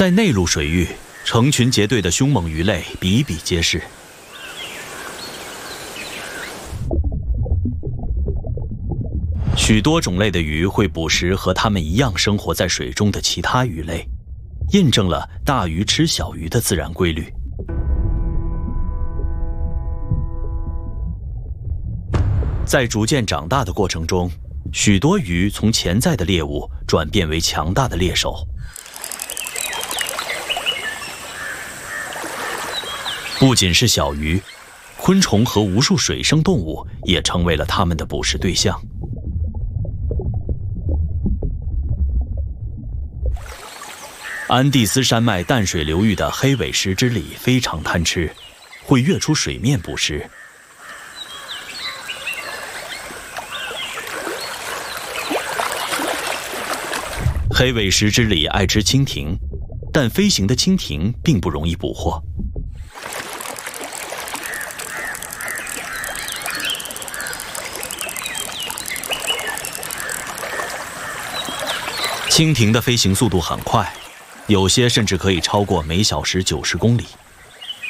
在内陆水域，成群结队的凶猛鱼类比比皆是。许多种类的鱼会捕食和它们一样生活在水中的其他鱼类，印证了大鱼吃小鱼的自然规律。在逐渐长大的过程中，许多鱼从潜在的猎物转变为强大的猎手。不仅是小鱼，昆虫和无数水生动物也成为了它们的捕食对象。安第斯山脉淡水流域的黑尾石之鲤非常贪吃，会跃出水面捕食。黑尾石之鲤爱吃蜻蜓，但飞行的蜻蜓并不容易捕获。蜻蜓的飞行速度很快，有些甚至可以超过每小时90公里。